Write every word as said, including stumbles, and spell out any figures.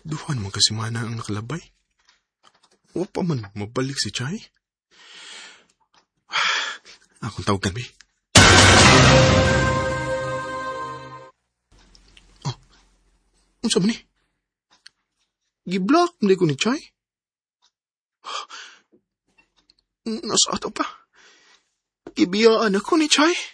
Duhan mo kasi mana ang nakalabay. O pa man mabalik si Chay. Akong tawagan, be. Oh, unsa man ni? Giblock mo ko ni Chay? Nasa ato pa. Gibiyaan ako ni Chay?